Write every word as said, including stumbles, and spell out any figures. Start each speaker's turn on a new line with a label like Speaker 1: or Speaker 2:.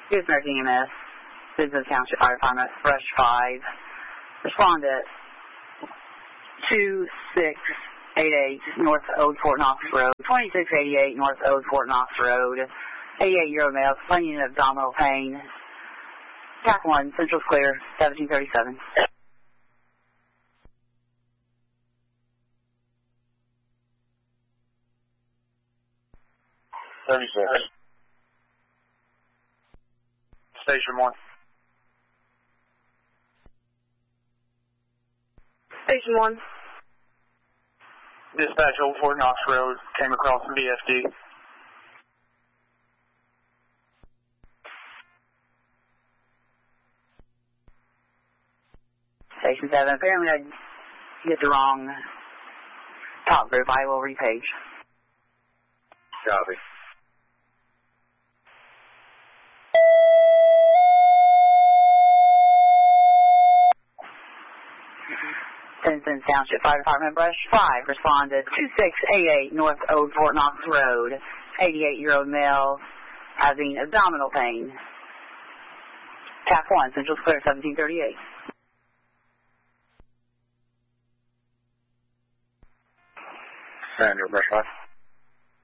Speaker 1: Good American E M S, Citizens Township Fire Department, Brush five. Respond at two six eight eight North Old Fort Knox Road, twenty-six eighty-eight North Old Fort Knox Road, eighty-eight-year-old male, complaining of abdominal pain. Tac one, Central Clear, seventeen thirty-seven.
Speaker 2: thirty-six. Station one.
Speaker 3: Station one.
Speaker 2: Dispatch Old Fort Knox Road, came across some B F D.
Speaker 1: Station seven, apparently I hit the wrong top group. I will repage.
Speaker 2: Copy.
Speaker 1: Citizens Township Fire Department, Brush five, respond to two six eight eight North Old Fort Knox Road, eighty-eight-year-old male having abdominal pain. Tac one, Central Clear, seventeen thirty-eight.
Speaker 2: Sandra, Brush five.